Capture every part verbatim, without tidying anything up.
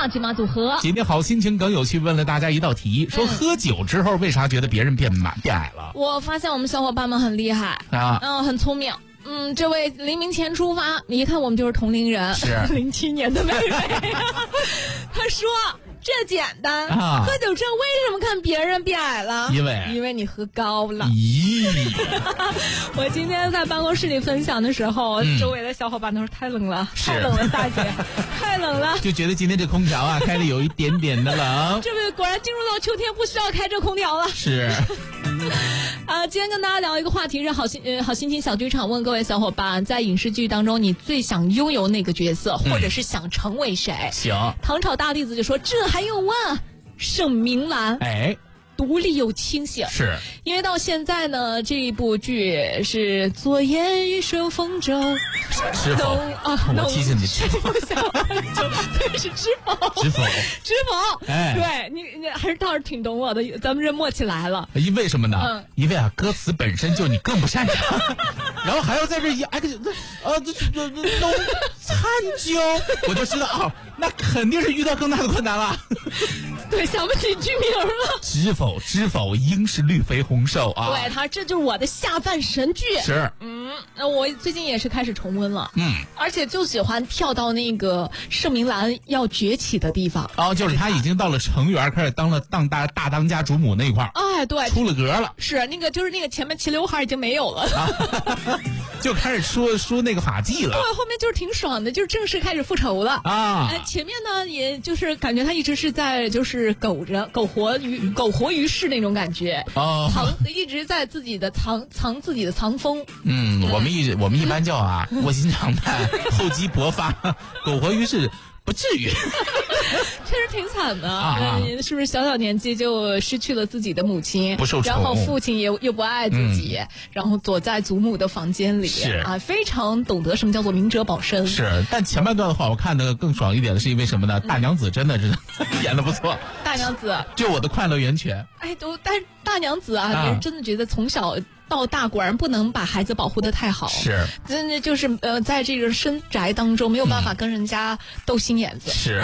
啊，金马组合。 今天好心情更有趣，问了大家一道题，说喝酒之后为啥觉得别人变满变矮了？ 我发现我们小伙伴们很厉害啊， 嗯，很聪明。嗯，这位黎明前出发，你一看我们就是同龄人， 是零七年的妹妹。他说这简单啊，喝酒之后为什么看别人变矮了？ 因为因为你喝高了。 咦， 我今天在办公室里分享的时候，嗯、周围的小伙伴都说太冷了，太冷了，大姐，太冷了， 就觉得今天这空调啊开的有一点点的冷。 这不果然进入到秋天，不需要开这空调了。 是。 啊，今天跟大家聊一个话题是好心呃好心情小剧场，问各位小伙伴，在影视剧当中，你最想拥有哪个角色，或者是想成为谁？ 嗯、行。 唐朝大弟子就说：“这还用问？盛明兰。” 哎。 独立又清醒，是因为到现在呢，这一部剧是昨夜雨顺风舟， 知否啊？我提醒你，知否， 对，是知否， 知否， 知否，哎，对你，你还是倒是挺懂我的，咱们这默契来了。 因为什么呢？嗯、因为啊，歌词本身就你更不擅长，然后还要在这一哎个呃这这这弄参究，我就知道哦，那肯定是遇到更大的困难了。 对，想不起剧名了。 知否知否，应是绿肥红瘦啊！ 对，他这就是我的下饭神剧。 是， 嗯，那我最近也是开始重温了， 嗯， 而且就喜欢跳到那个盛明兰要崛起的地方。 哦，就是他已经到了成员，开始当了当大大当家主母那一块儿。 哎，对， 出了格了。 是那个，就是那个前面齐刘海已经没有了， 啊、就开始梳梳那个发髻了。 对，后面就是挺爽的，就是正式开始复仇了啊！ 哎，前面呢，也就是感觉他一直是在就是苟着苟活于苟活于世那种感觉哦， 藏一直在自己的藏藏自己的藏风。 嗯，我们一我们一般叫啊卧薪尝胆，厚积薄发，苟活于世。不至于， 确实挺惨的啊、 嗯！是不是小小年纪就失去了自己的母亲， 不受宠， 然后父亲也又不爱自己，嗯、然后躲在祖母的房间里， 是啊，非常懂得什么叫做明哲保身。 是，但前半段的话，我看的更爽一点的是因为什么呢？嗯、大娘子真的是演的不错， 大娘子就我的快乐源泉。 哎，都但是大娘子啊，啊真的觉得从小到大果然不能把孩子保护得太好， 是， 真的就是呃，在这个深宅当中没有办法跟人家斗心眼子。 嗯、是。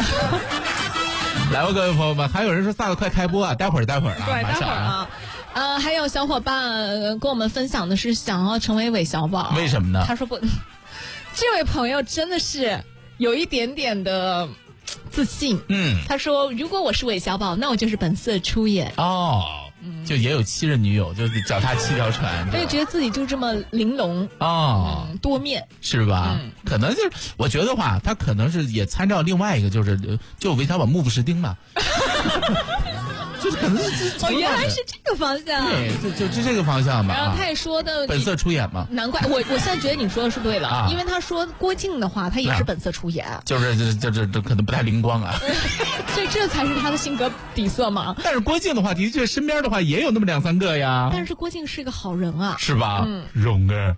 来吧，各位朋友们，还有人说萨克快开播啊，待会儿待会儿啊， 对，待会儿啊。呃，还有小伙伴跟我们分享的是想要成为韦小宝， 为什么呢？ 他说不，这位朋友真的是有一点点的自信。 嗯， 他说如果我是韦小宝，那我就是本色出演。 哦。就也有七任女友，就是脚踏七条船， 他就觉得自己就这么玲珑哦、 嗯，多面， 是吧？嗯、可能就是我觉得话，他可能是也参照另外一个，就是就韦小宝目不识丁嘛。就是可能是哦，原来是这个方向， 对，就就就这个方向吧。 然后他也说的本色出演嘛， 难怪我我现在觉得你说的是对了，啊、因为他说郭靖的话，他也是本色出演，啊、 就是就就就可能不太灵光啊。 所以这才是他的性格底色嘛。 但是郭靖的话，的确身边的话也有那么两三个呀。 但是郭靖是个好人啊， 是吧？嗯，蓉儿。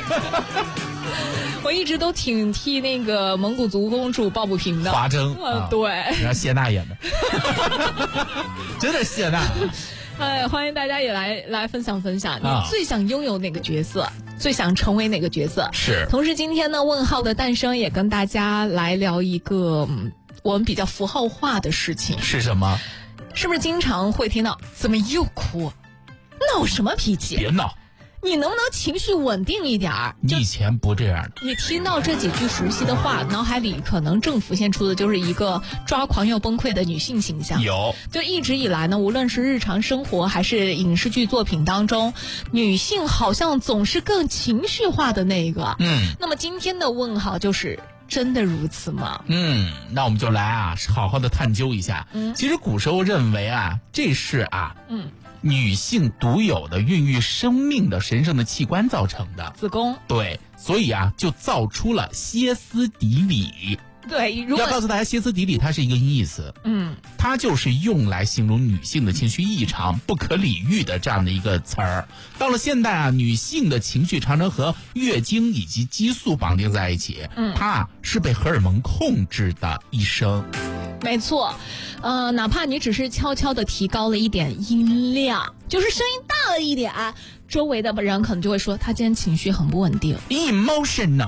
我一直都挺替那个蒙古族公主抱不平的。 华筝， 啊、对， 然后谢娜演的，真的谢娜。 哎，欢迎大家也来来分享分享，你最想拥有哪个角色？啊、最想成为哪个角色？ 是。 同时，今天呢，问号的诞生也跟大家来聊一个、嗯、我们比较符号化的事情。 是什么？ 是不是经常会听到怎么又哭？闹什么脾气？ 别闹！ 你能不能情绪稳定一点儿？ 你以前不这样的。 你听到这几句熟悉的话，脑海里可能正浮现出的就是一个抓狂又崩溃的女性形象。 有， 就一直以来呢，无论是日常生活还是影视剧作品当中，女性好像总是更情绪化的那一个。 嗯， 那么今天的问号就是真的如此吗？ 嗯，那我们就来啊，好好的探究一下。嗯，其实古时候认为啊，这是啊，嗯。女性独有的孕育生命的神圣的器官造成的子宫， 对，所以啊，就造出了歇斯底里。 对，如果要告诉大家，歇斯底里它是一个音译词， 嗯， 它就是用来形容女性的情绪异常、不可理喻的这样的一个词儿。到了现代啊，女性的情绪常常和月经以及激素绑定在一起，嗯，它是被荷尔蒙控制的一生。 没错，呃，哪怕你只是悄悄的提高了一点音量，就是声音大了一点，周围的人可能就会说他今天情绪很不稳定 ，emotional。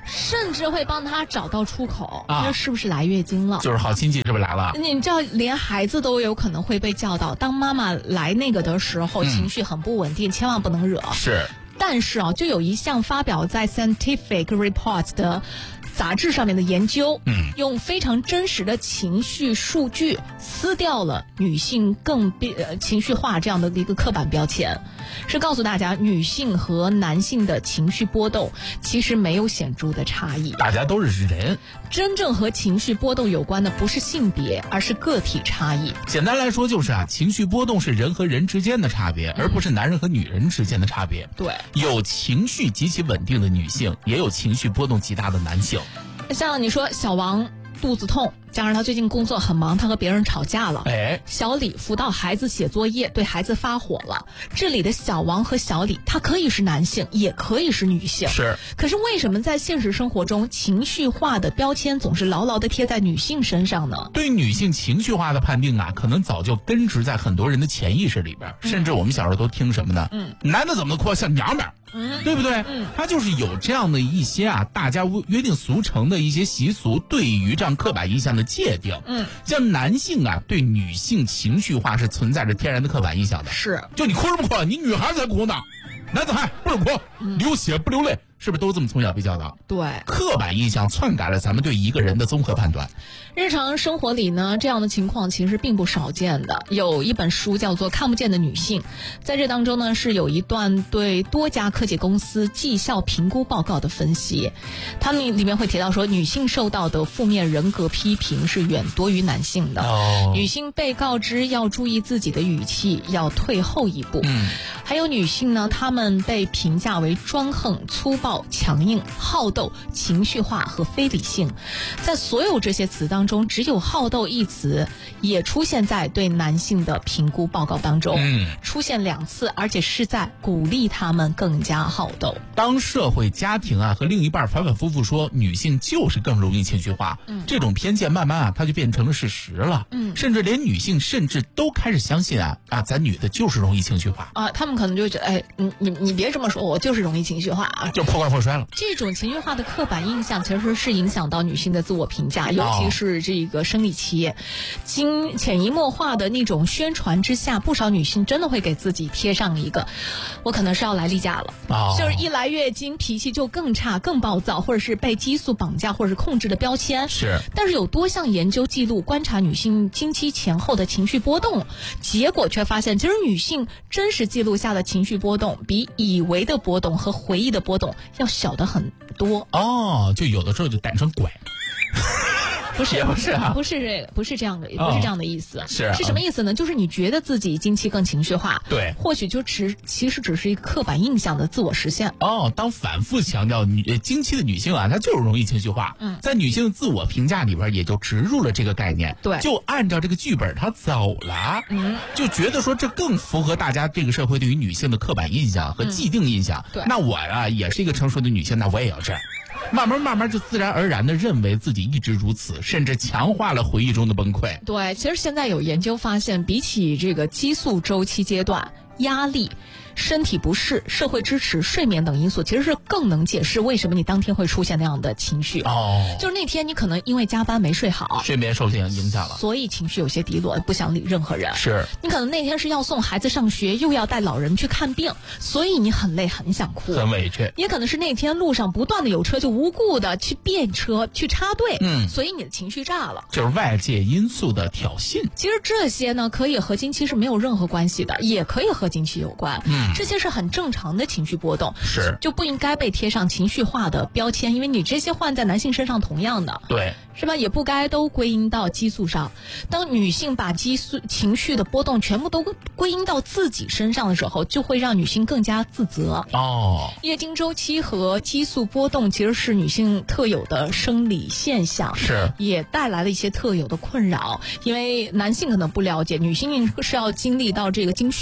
甚至会帮他找到出口， 啊， 这是不是来月经了？ 就是好亲戚是不是来了？ 你知道，连孩子都有可能会被教导，当妈妈来那个的时候， 嗯、 情绪很不稳定，千万不能惹。 是。 但是啊，就有一项发表在 Scientific Reports 的杂志上面的研究， 嗯， 用非常真实的情绪数据撕掉了女性更呃情绪化这样的一个刻板标签，是告诉大家女性和男性的情绪波动其实没有显著的差异， 大家都是人。 真正和情绪波动有关的不是性别，而是个体差异。 简单来说就是啊，情绪波动是人和人之间的差别，而不是男人和女人之间的差别。 对， 有情绪极其稳定的女性，也有情绪波动极大的男性。 像你说小王肚子痛，加上他最近工作很忙，他和别人吵架了。 哎， 小李辅导孩子写作业，对孩子发火了。这里的小王和小李，他可以是男性，也可以是女性。 是。 可是为什么在现实生活中，情绪化的标签总是牢牢地贴在女性身上呢？ 对女性情绪化的判定啊，可能早就根植在很多人的潜意识里边。嗯、甚至我们小时候都听什么呢？嗯，男的怎么哭像娘们儿？嗯，对不对？嗯，他就是有这样的一些啊，大家约定俗成的一些习俗，对于这样刻板印象的界定。嗯，像男性啊，对女性情绪化是存在着天然的刻板印象的。 是， 就你哭什么哭？你女孩才哭呢，男子汉不能哭， 嗯、 流血不流泪。是不是都这么从小被教导？ 对， 刻板印象篡改了咱们对一个人的综合判断。 日常生活里呢，这样的情况其实并不少见的。有一本书叫做《看不见的女性》，在这当中呢，是有一段对多家科技公司绩效评估报告的分析。他们里面会提到说，女性受到的负面人格批评是远多于男性的。 哦， 女性被告知要注意自己的语气，要退后一步。 嗯， 还有女性呢，她们被评价为专横、粗暴、强硬、好斗、情绪化和非理性。在所有这些词当中，只有好斗一词也出现在对男性的评估报告当中， 嗯， 出现两次，而且是在鼓励他们更加好斗。 当社会家庭啊和另一半反反复复说女性就是更容易情绪化，嗯，这种偏见慢慢啊它就变成了事实了，嗯，甚至连女性甚至都开始相信啊啊咱女的就是容易情绪化啊，他们可能就觉得哎你你你别这么说，我就是容易情绪化啊， 就破罐破摔了。 这种情绪化的刻板印象其实是影响到女性的自我评价，尤其是这个生理期，经潜移默化的那种宣传之下，不少女性真的会给自己贴上一个我可能是要来例假了， 哦， 就是一来月经脾气就更差更暴躁，或者是被激素绑架或者是控制的标签。 是， 但是有多项研究记录观察女性经期前后的情绪波动，结果却发现其实女性真实记录下的情绪波动比以为的波动和回忆的波动要小的很多。 哦，就有的时候就单纯拐。 不是， 也不是啊， 不是这个，不是这样的，不是这样的意思。 哦、是、啊、 是什么意思呢？就是你觉得自己经期更情绪化， 对， 或许就只其实只是一个刻板印象的自我实现。 哦，当反复强调女经期的女性啊，她就是容易情绪化。嗯，在女性自我评价里边也就植入了这个概念。 对， 就按照这个剧本她走了。嗯，就觉得说这更符合大家这个社会对于女性的刻板印象和既定印象。 嗯、对， 那我啊也是一个成熟的女性，那我也要这样。慢慢慢慢就自然而然地认为自己一直如此，甚至强化了回忆中的崩溃。 对，其实现在有研究发现，比起这个激素周期阶段，压力、身体不适、社会支持、睡眠等因素，其实是更能解释为什么你当天会出现那样的情绪。 哦， 就是那天你可能因为加班没睡好， 睡眠受影影响了， 所以情绪有些低落，不想理任何人。 是， 你可能那天是要送孩子上学，又要带老人去看病，所以你很累，很想哭， 很委屈。 也可能是那天路上不断的有车就无故的去变车、去插队，嗯，所以你的情绪炸了， 就是外界因素的挑衅。 其实这些呢，可以和经期是没有任何关系的，也可以和经期有关。嗯，这些是很正常的情绪波动， 是就不应该被贴上情绪化的标签，因为你这些换在男性身上同样的， 对， 是吧？也不该都归因到激素上。当女性把激素情绪的波动全部都归因到自己身上的时候，就会让女性更加自责。 哦， 月经周期和激素波动其实是女性特有的生理现象， 是也带来了一些特有的困扰。因为男性可能不了解，女性是要经历到这个经血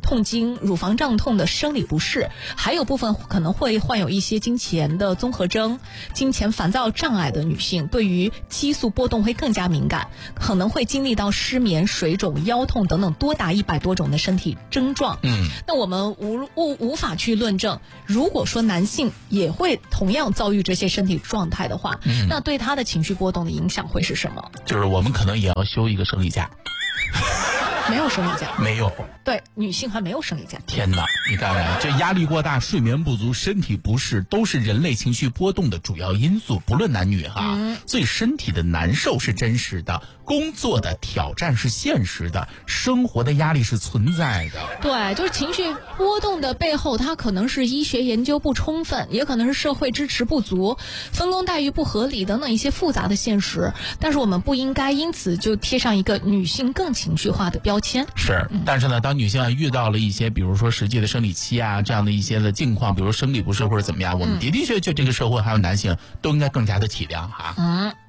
痛经、乳房胀痛的生理不适，还有部分可能会患有一些经前的综合征、经前烦躁障碍的女性，对于激素波动会更加敏感，可能会经历到失眠、水肿、腰痛等等多达一百多种的身体症状。 嗯， 那我们无无无法去论证，如果说男性也会同样遭遇这些身体状态的话，嗯、那对他的情绪波动的影响会是什么？ 就是我们可能也要休一个生理假。 没有生理假， 没有。 对，女性还没有生理假。 天哪，你看看，这压力过大、睡眠不足、身体不适，都是人类情绪波动的主要因素，不论男女哈。嗯、所以身体的难受是真实的，工作的挑战是现实的，生活的压力是存在的。 对，就是情绪波动的背后，它可能是医学研究不充分，也可能是社会支持不足、分工待遇不合理等等一些复杂的现实。但是我们不应该因此就贴上一个女性更情绪化的标签。 是，但是呢，当女性啊遇到了一些，比如说实际的生理期啊这样的一些的境况，比如生理不适或者怎么样，我们的的确确这个社会还有男性都应该更加的体谅哈。 嗯。